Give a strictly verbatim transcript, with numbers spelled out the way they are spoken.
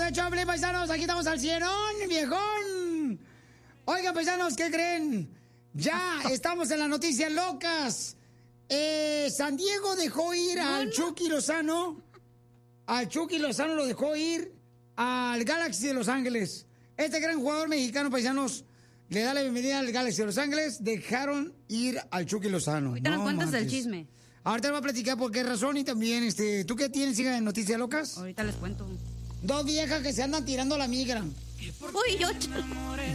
de Choplin, paisanos. Aquí estamos al cienón, viejón. Oigan, paisanos, ¿qué creen? Ya estamos en las noticias locas. Eh, San Diego dejó ir No, al no. Chucky Lozano. Al Chucky Lozano lo dejó ir al Galaxy de Los Ángeles. Este gran jugador mexicano, paisanos, le da la bienvenida al Galaxy de Los Ángeles. Dejaron ir al Chucky Lozano. Ahorita nos No cuentas del manches. chisme. Ahorita les voy a platicar por qué razón y también, este, ¿tú qué tienes, hija, de noticias locas? Ahorita les cuento. Dos viejas que se andan tirando la migra. Uy, yo...